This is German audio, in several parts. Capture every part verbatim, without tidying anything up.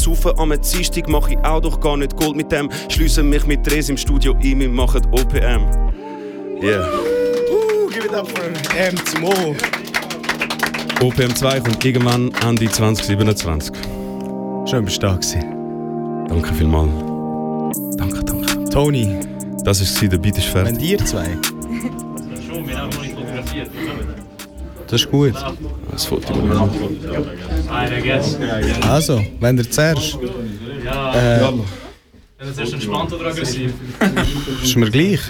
saufen. Am Dienstag mach ich auch doch gar nicht Gold mit dem. Schliessen mich mit Dres im Studio ein, wir machen O P M. Yeah. Uh, give it up for M zum O. O P M zwei kommt irgendwann Ende zwanzig siebenundzwanzig. Schön, bist du da gewesen. Danke vielmals. Danke, danke. Toni. Das war der Beat ist fertig. Wenn ihr zwei. Schon, wir haben noch nicht fotografiert. Das ist gut. Das Foto. I guess. Also, wenn ihr zuerst. Ja. Äh, Wenn es erst entspannt oder aggressiv. ist mir gleich.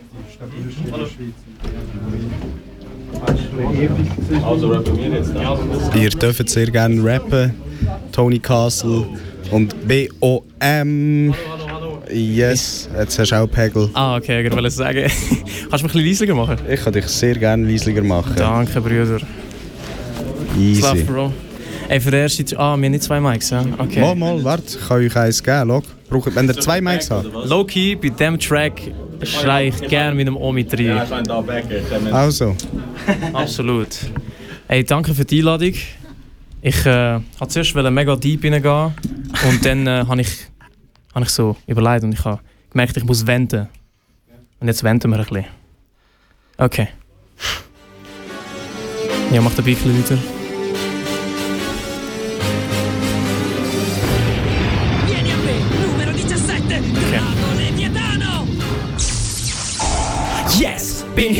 Also rappen wir jetzt. Ihr dürft sehr gerne rappen. Tony Castle und B O M. Hallo, hallo. Yes, jetzt hast du auch Pegel. Ah, okay, ich wollte sagen. Kannst du mich ein bisschen leiser machen? Ich kann dich sehr gerne leislicher machen. Danke, Brüder. Easy. Slav, Bro. Ey, für den ersten... Ah, wir haben nicht zwei Mics, ja? Okay. Mal, mal, warte, ich kann euch eins geben. Schau. Braucht, wenn ihr zwei Mics habt. Low-key, bei diesem Track schreie ich gerne mit dem Omi rein. Also. Absolut. Ey, danke für die Einladung. Ich äh, wollte zuerst mega deep reingehen und dann äh, habe ich, hab ich so überlegt und ich habe gemerkt, ich muss wenden. Und jetzt wenden wir ein bisschen. Okay. Ja, mach den Beat ein bisschen weiter.